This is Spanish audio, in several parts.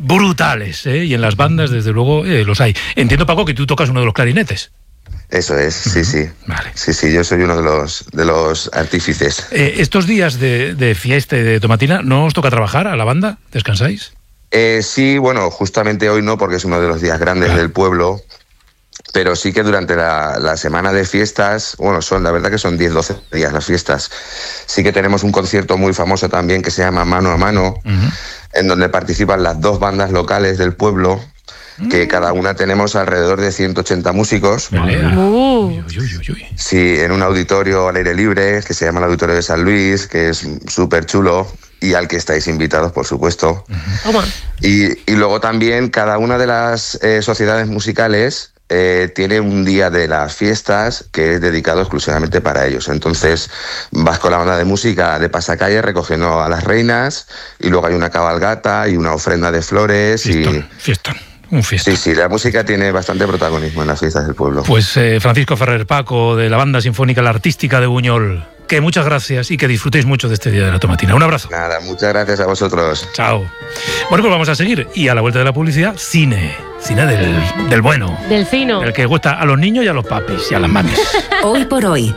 brutales, y en las bandas, desde luego, los hay. Entiendo, Paco, que tú tocas uno de los clarinetes. Eso es, sí. Vale. Sí, yo soy uno de los artífices. Estos días de fiesta y de tomatina, ¿no os toca trabajar a la banda? ¿Descansáis? Sí, bueno, justamente hoy no, porque es uno de los días grandes del pueblo, pero sí que durante la semana de fiestas, bueno, la verdad que son 10-12 días las fiestas, sí que tenemos un concierto muy famoso también que se llama Mano a Mano, en donde participan las 2 bandas locales del pueblo, que cada una tenemos alrededor de 180 músicos. Sí, en un auditorio al aire libre, que se llama el Auditorio de San Luis, que es súper chulo, y al que estáis invitados, por supuesto. Y luego también cada una de las sociedades musicales tiene un día de las fiestas que es dedicado exclusivamente para ellos. Entonces vas con la banda de música de pasacalle recogiendo a las reinas, y luego hay una cabalgata y una ofrenda de flores. Fiestón. Un fiesta. Sí, la música tiene bastante protagonismo en las fiestas del pueblo. Pues Francisco Ferrer, Paco, de la Banda Sinfónica La Artística de Buñol, que muchas gracias y que disfrutéis mucho de este Día de la Tomatina. Un abrazo. Nada, muchas gracias a vosotros. Chao. Bueno, pues vamos a seguir. Y a la vuelta de la publicidad, cine. Cine del bueno. Del fino. El que gusta a los niños y a los papis y a las mamis. Hoy por hoy.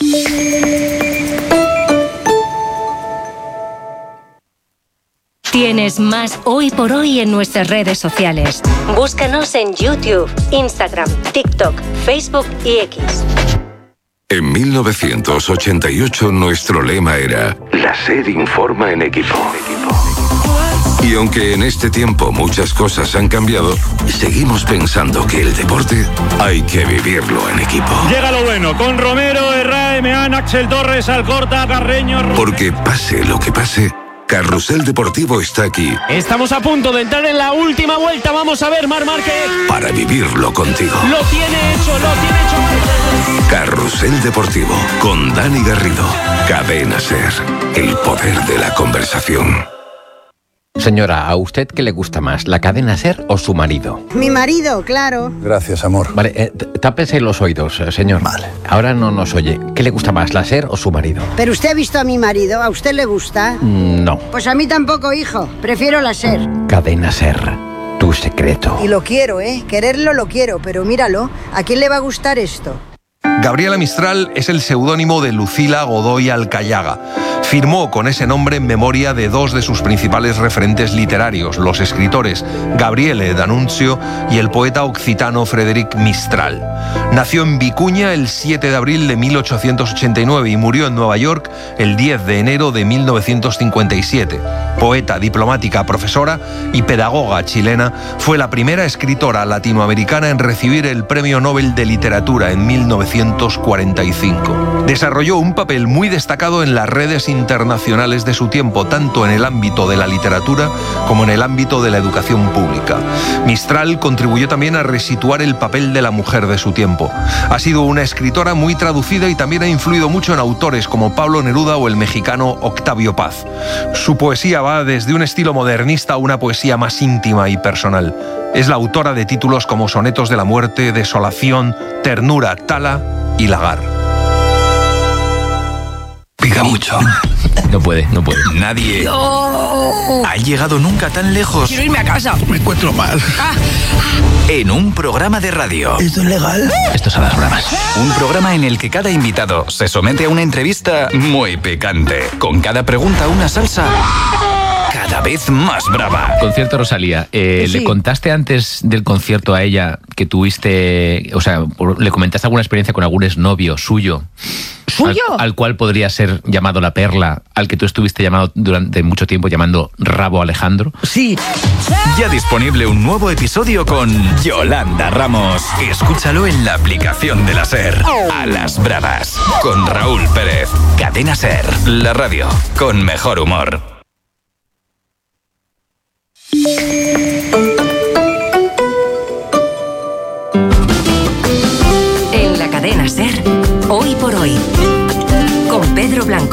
Tienes más Hoy por Hoy en nuestras redes sociales. Búscanos en YouTube, Instagram, TikTok, Facebook y X. En 1988 nuestro lema era La SER informa en equipo. Y aunque en este tiempo muchas cosas han cambiado, seguimos pensando que el deporte hay que vivirlo en equipo. Llega lo bueno, con Romero, Herrera, Meán, Axel Torres, Alcorta, Carreño... Porque pase lo que pase, Carrusel Deportivo está aquí. Estamos a punto de entrar en la última vuelta. Vamos a ver, Marc Márquez. Para vivirlo contigo. Lo tiene hecho. Carrusel Deportivo, con Dani Garrido. Cadena SER, el poder de la conversación. Señora, ¿a usted qué le gusta más, la cadena SER o su marido? Mi marido, claro. Gracias, amor. Vale, tápese los oídos, señor. Vale. Ahora no nos oye. ¿Qué le gusta más, la SER o su marido? ¿Pero usted ha visto a mi marido? ¿A usted le gusta? No. Pues a mí tampoco, hijo. Prefiero la SER. Cadena SER, tu secreto. Y lo quiero, quererlo lo quiero, pero míralo, ¿a quién le va a gustar esto? Gabriela Mistral es el seudónimo de Lucila Godoy Alcayaga. Firmó con ese nombre en memoria de 2 de sus principales referentes literarios, los escritores Gabriele D'Annunzio y el poeta occitano Frederic Mistral. Nació en Vicuña el 7 de abril de 1889 y murió en Nueva York el 10 de enero de 1957. Poeta, diplomática, profesora y pedagoga chilena, fue la primera escritora latinoamericana en recibir el Premio Nobel de Literatura en 1945. Desarrolló un papel muy destacado en las redes internacionales de su tiempo, tanto en el ámbito de la literatura como en el ámbito de la educación pública. Mistral contribuyó también a resituar el papel de la mujer de su tiempo. Ha sido una escritora muy traducida y también ha influido mucho en autores como Pablo Neruda o el mexicano Octavio Paz. Su poesía va desde un estilo modernista a una poesía más íntima y personal. Es la autora de títulos como Sonetos de la Muerte, Desolación, Ternura, Tala y Lagar. Pica mucho. No puede. Nadie ha llegado nunca tan lejos. Quiero irme a casa. Me encuentro mal. En un programa de radio. ¿Esto es legal? Esto es a las bravas. Un programa en el que cada invitado se somete a una entrevista muy picante. Con cada pregunta una salsa cada vez más brava. Concierto Rosalía. Sí. ¿Le contaste antes del concierto a ella que tuviste, o sea, le comentaste alguna experiencia con algún exnovio suyo? ¿Suyo? Al cual podría ser llamado La Perla, al que tú estuviste llamado durante mucho tiempo llamando Rabo Alejandro. Sí. Ya disponible un nuevo episodio con Yolanda Ramos. Escúchalo en la aplicación de la SER. A las bravas. Con Raúl Pérez. Cadena SER. La radio con mejor humor. En la cadena SER, Hoy por Hoy, con Pedro Blanco.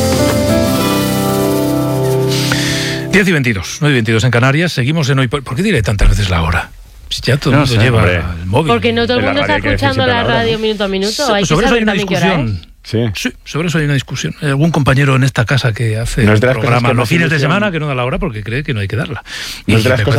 10 y 22, 9 y 22 en Canarias. Seguimos en Hoy por... ¿Por qué diré tantas veces la hora? Si ya todo el mundo lleva el móvil. Porque no todo el mundo está escuchando la radio minuto a minuto. Hay que sobre eso hay saber una también qué hora discusión. Sí, sobre eso hay una discusión. Hay algún compañero en esta casa que hace No es de las programa cosas que los más fines de ilusión. semana que no da la hora porque cree que no hay que darla. No es de las cosas